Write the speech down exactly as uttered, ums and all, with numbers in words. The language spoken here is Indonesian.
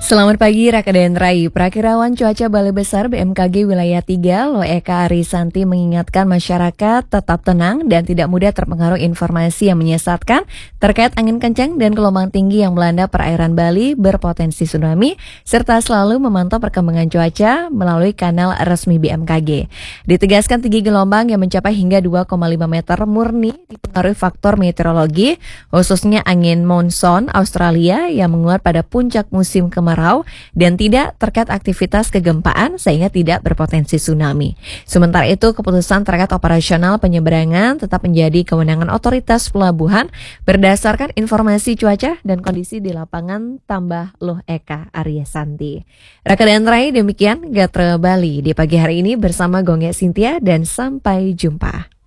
Selamat pagi Raka dan Rai. Prakirawan Cuaca Balai Besar B M K G Wilayah tiga, Loh Eka Arisanti mengingatkan masyarakat tetap tenang dan tidak mudah terpengaruh informasi yang menyesatkan terkait angin kencang dan gelombang tinggi yang melanda perairan Bali berpotensi tsunami, serta selalu memantau perkembangan cuaca melalui kanal resmi B M K G. Ditegaskan tinggi gelombang yang mencapai hingga dua koma lima meter murni dipengaruhi faktor meteorologi, khususnya angin monsoon Australia yang menguat pada puncak musim kemarau dan tidak terkait aktivitas kegempaan sehingga tidak berpotensi tsunami. Sementara itu, keputusan terkait operasional penyeberangan tetap menjadi kewenangan otoritas pelabuhan berdasarkan informasi cuaca dan kondisi di lapangan, tambah Loh Eka Arisanti. Raka dan Rai, demikian Gatre Bali di pagi hari ini bersama Gongnya Cynthia dan sampai jumpa.